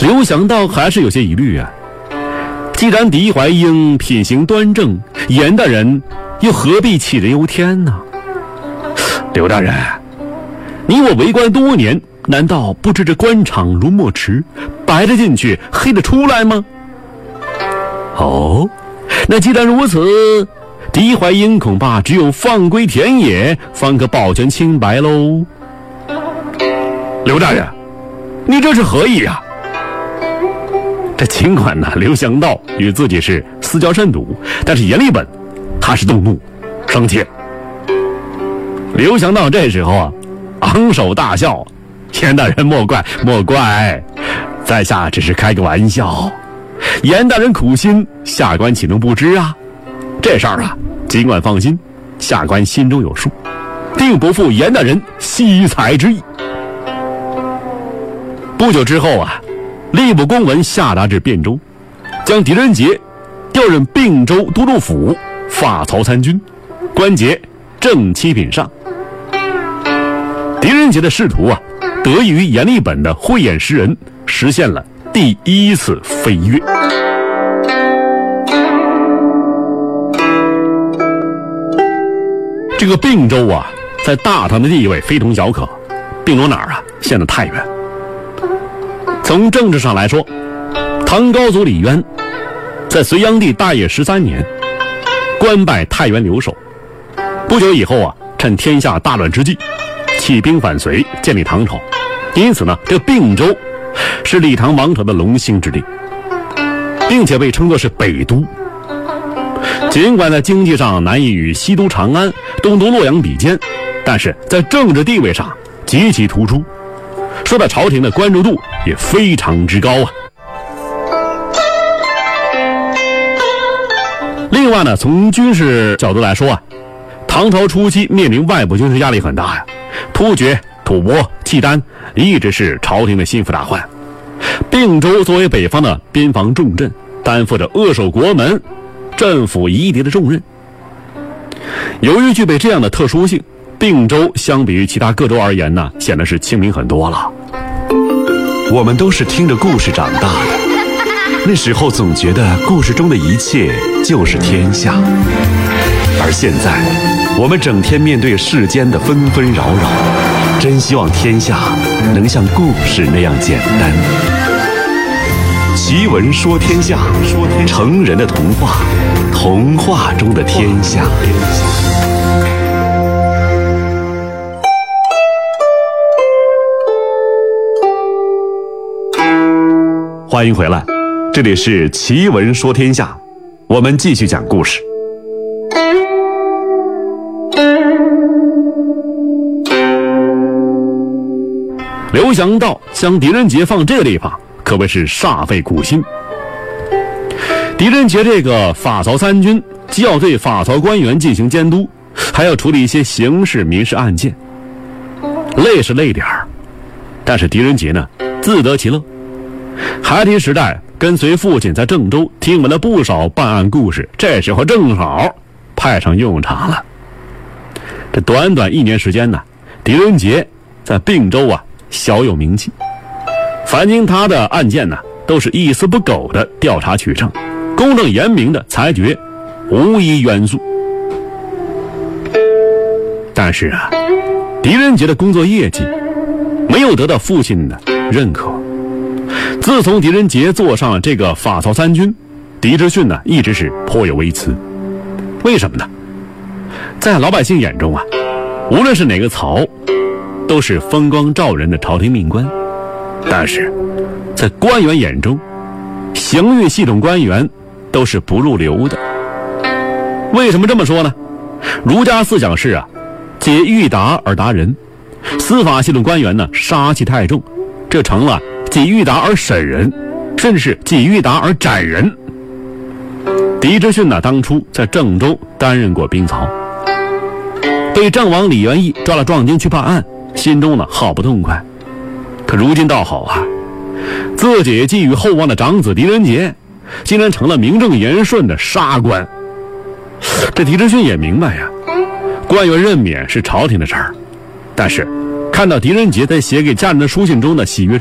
刘想到还是有些疑虑啊。既然狄怀英品行端正，严大人又何必杞人忧天呢？刘大人，你我为官多年，难道不知这官场如墨池，白着进去，黑着出来吗？哦，那既然如此，狄怀英恐怕只有放归田野，方可保全清白喽。刘大人，你这是何意啊？这尽管呢，刘祥道与自己是私交甚笃，但是阎立本他是动怒生气。刘祥道这时候啊，昂首大笑：“严大人莫怪莫怪，在下只是开个玩笑。严大人苦心，下官岂能不知啊？这事儿啊，尽管放心，下官心中有数，定不负严大人惜才之意。”不久之后啊，吏部公文下达至汴州，将狄仁杰调任并州都督府法曹参军，官节正七品上。狄仁杰的仕途啊，得益于阎立本的慧眼识人，实现了第一次飞跃。这个并州啊，在大唐的地位非同小可。并州哪儿啊？现在太原。从政治上来说，唐高祖李渊在隋炀帝大业13年官拜太原留守，不久以后啊，趁天下大乱之际，起兵反隋，建立唐朝。因此呢，这并州是李唐王朝的龙兴之地，并且被称作是北都。尽管在经济上难以与西都长安、东都洛阳比肩，但是在政治地位上极其突出，受到朝廷的关注度也非常之高啊。另外呢，从军事角度来说啊，唐朝初期面临外部军事压力很大呀，突厥、吐蕃、契丹一直是朝廷的心腹大患。并州作为北方的边防重镇，担负着扼守国门、镇抚夷狄的重任。由于具备这样的特殊性，并州相比于其他各州而言呢，显得是清明很多了。 我们都是听着故事长大的，那时候总觉得故事中的一切就是天下，而现在我们整天面对世间的纷纷扰扰，真希望天下能像故事那样简单。奇闻说天下，成人的童话，童话中的天下。欢迎回来，这里是奇闻说天下，我们继续讲故事。 刘祥道将狄仁杰放这个地方，可谓是煞费苦心。狄仁杰这个法曹参军，既要对法曹官员进行监督，还要处理一些刑事民事案件，累是累点儿，但是狄仁杰呢，自得其乐。孩提时代跟随父亲在郑州听闻了不少办案故事，这时候正好派上用场了。这短短1年时间呢，狄仁杰在并州啊小有名气。凡经他的案件呢，都是一丝不苟的调查取证，公正严明的裁决，无一冤诉。但是啊，狄仁杰的工作业绩没有得到父亲的认可。自从狄仁杰坐上了这个法曹参军，狄志训呢一直是颇有微词。为什么呢？在老百姓眼中啊，无论是哪个曹，都是风光照人的朝廷命官，但是在官员眼中，刑狱系统官员都是不入流的。为什么这么说呢？儒家思想是啊，解欲达而达人，司法系统官员呢杀气太重，这成了解欲达而审人，甚至是解欲达而斩人。狄志训呢，当初在郑州担任过兵曹，被郑王李元义抓了壮丁去办案，心中呢好不痛快。可如今倒好啊，自己寄予厚望的长子狄仁杰，竟然成了名正言顺的杀官。这狄志训也明白呀，官员任免是朝廷的事儿，但是看到狄仁杰在写给家人的书信中的喜悦